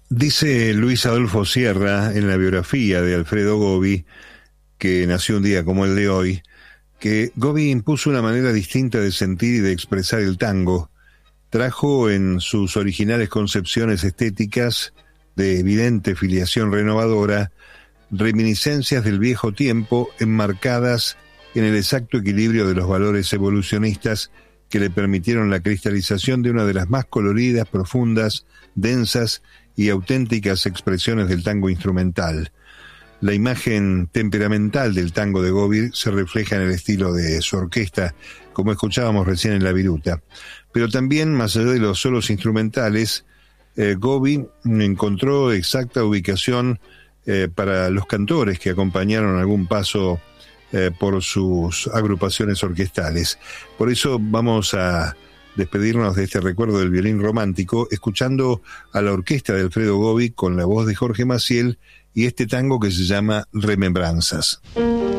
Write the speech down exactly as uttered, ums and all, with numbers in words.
Dice Luis Adolfo Sierra en la biografía de Alfredo Gobi, que nació un día como el de hoy, que Gobi impuso una manera distinta de sentir y de expresar el tango. Trajo en sus originales concepciones estéticas de evidente filiación renovadora reminiscencias del viejo tiempo enmarcadas en el exacto equilibrio de los valores evolucionistas que le permitieron la cristalización de una de las más coloridas, profundas, densas y auténticas expresiones del tango instrumental. La imagen temperamental del tango de Gobi se refleja en el estilo de su orquesta, como escuchábamos recién en La Viruta. Pero también, más allá de los solos instrumentales, eh, Gobi encontró exacta ubicación eh, para los cantores que acompañaron algún paso eh, por sus agrupaciones orquestales. Por eso vamos a despedirnos de este recuerdo del violín romántico, escuchando a la orquesta de Alfredo Gobi con la voz de Jorge Maciel y este tango que se llama Remembranzas.